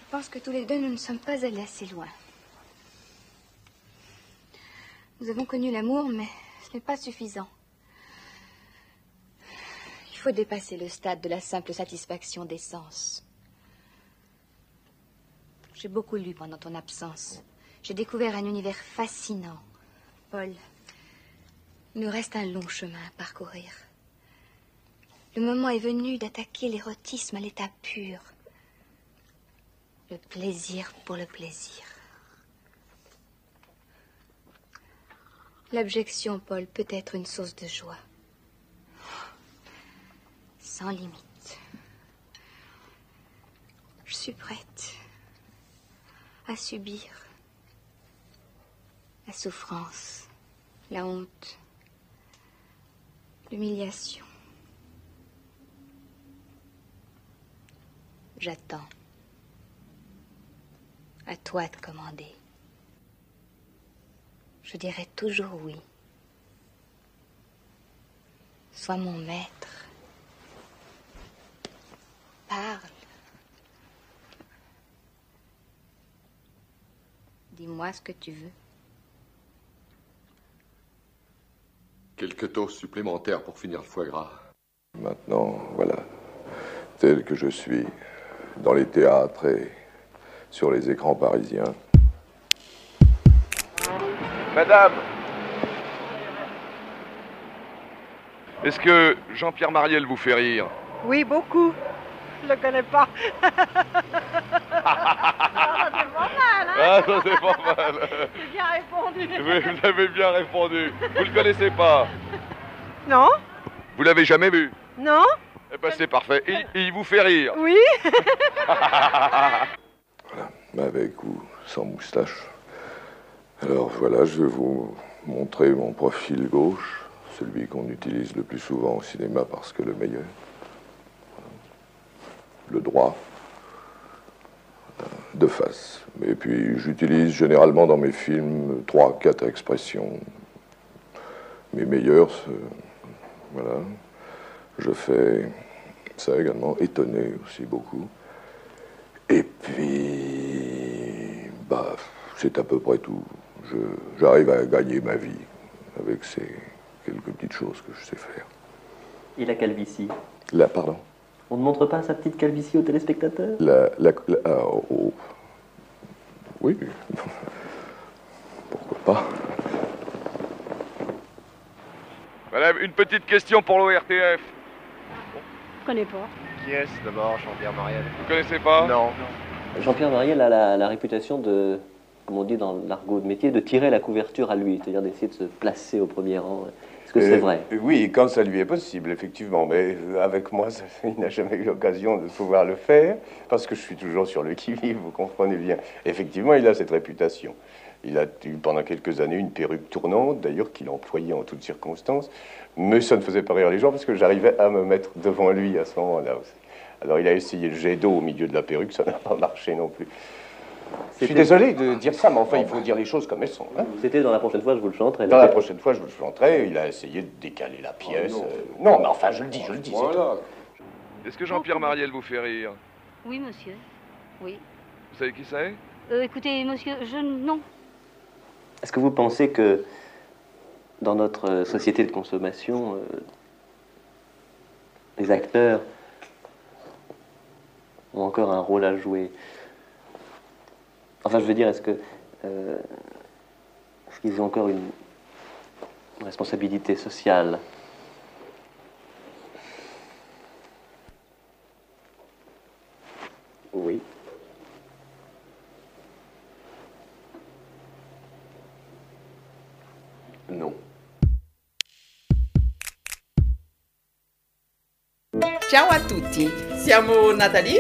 Je pense que tous les deux, nous ne sommes pas allés assez loin. Nous avons connu l'amour, mais ce n'est pas suffisant. Il faut dépasser le stade de la simple satisfaction des sens. J'ai beaucoup lu pendant ton absence. J'ai découvert un univers fascinant. Paul, il nous reste un long chemin à parcourir. Le moment est venu d'attaquer l'érotisme à l'état pur. Le plaisir pour le plaisir. L'abjection, Paul, peut être une source de joie. Sans limite. Je suis prête à subir la souffrance, la honte, l'humiliation. J'attends. À toi de commander. Je dirai toujours oui. Sois mon maître. Parle. Dis-moi ce que tu veux. Quelques doses supplémentaires pour finir le foie gras. Maintenant, voilà, tel que je suis, dans les théâtres et sur les écrans parisiens. Madame, est-ce que Jean-Pierre Mariel vous fait rire? Oui, beaucoup. Je le connais pas. Ah, ça c'est pas mal. J'ai bien répondu. Oui, vous avez bien répondu. Vous le connaissez pas? Non? Vous l'avez jamais vu? Non? Eh ben c'est parfait. Il vous fait rire? Oui. Voilà, avec ou sans moustache. Alors voilà, je vais vous montrer mon profil gauche, celui qu'on utilise le plus souvent au cinéma parce que le meilleur. Le droit, de face. Et puis j'utilise généralement dans mes films 3-4 expressions. Mes meilleures, voilà. Je fais ça également, étonner aussi beaucoup. Et puis, bah, c'est à peu près tout. J'arrive à gagner ma vie avec ces quelques petites choses que je sais faire. Et la calvitie? Là, pardon? On ne montre pas sa petite calvitie aux téléspectateurs? Oh. Oui. Pourquoi pas? Madame, une petite question pour l'ORTF. Je connais pas. Qui est-ce d'abord, Jean-Pierre Mariel? Vous connaissez pas? Non. Jean-Pierre Mariel a la réputation de, comme on dit dans l'argot de métier, de tirer la couverture à lui, c'est-à-dire d'essayer de se placer au premier rang. Est-ce que c'est vrai? Oui, quand ça lui est possible, effectivement. Mais avec moi, il n'a jamais eu l'occasion de pouvoir le faire, parce que je suis toujours sur le qui-vive, vous comprenez bien. Effectivement, il a cette réputation. Il a eu pendant quelques années une perruque tournante, d'ailleurs, qu'il employait en toutes circonstances. Mais ça ne faisait pas rire les gens, parce que j'arrivais à me mettre devant lui à ce moment-là aussi. Alors il a essayé le jet d'eau au milieu de la perruque, ça n'a pas marché non plus. Je suis désolé de dire ça, mais enfin, il faut dire les choses comme elles sont. Hein. C'était dans la prochaine fois, je vous le chanterai. Dans la prochaine fois, je vous le chanterai. Il a essayé de décaler la pièce. Non, mais enfin, je le dis, Voilà. Est-ce que Jean-Pierre Mariel vous fait rire? Oui, monsieur. Oui. Vous savez qui c'est? Écoutez, monsieur, non. Est-ce que vous pensez que dans notre société de consommation, les acteurs ont encore un rôle à jouer? Enfin, je veux dire, est-ce qu'ils ont encore une responsabilité sociale? Oui. Non. Ciao a tutti, siamo Natalie